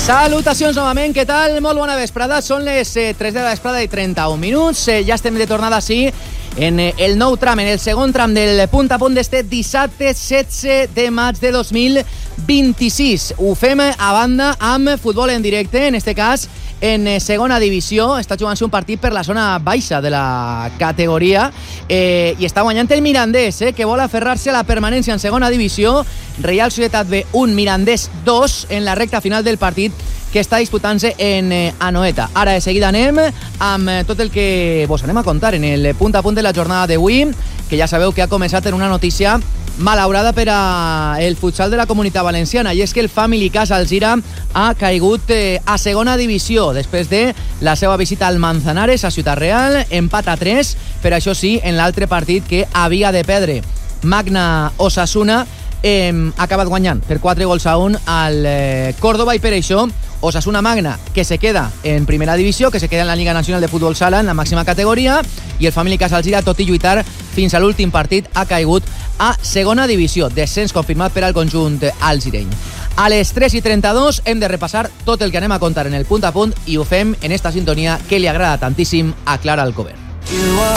Salutacions novament, què tal? Molt bona vesprada, són les 3 de la vesprada i 31 minuts. Ja estem de tornada, sí, en el nou tram, en el segon tram del punt a punt d'este dissabte 16 de maig de 2026. Ho fem a banda amb futbol en directe, en este cas en segona divisió. Està jugant-se un partit per la zona baixa de la categoria i està guanyant el Mirandés, que vol aferrar-se a la permanència en segona divisió. Reial Societat B 1, Mirandés 2 en la recta final del partit que està disputant-se en Anoeta. Ara de seguida anem amb tot el que vos anem a contar en el punt a punt de la jornada d'avui, que ja sabeu que ha començat en una notícia malaurada per al futsal de la Comunitat Valenciana, i és que el Family Cas Alzira ha caigut a segona divisió després de la seva visita al Manzanares, a Ciutat Real, empat a 3, però això sí, en l'altre partit que havia de perdre. Magna Osasuna ha acabat guanyant per 4-1 al Córdoba, i per això Osasuna Magna, que se queda en primera divisió, que se queda en la Lliga Nacional de Futbol Sala, en la màxima categoria, i el Family Cas Alzira, tot i lluitar fins a l'últim partit, ha caigut a segona divisió, descens confirmat per al conjunt alzireny. A les 3:32 hem de repassar tot el que anem a contar en el punt a punt, i ho fem en esta sintonia que li agrada tantíssim a Clara Alcover.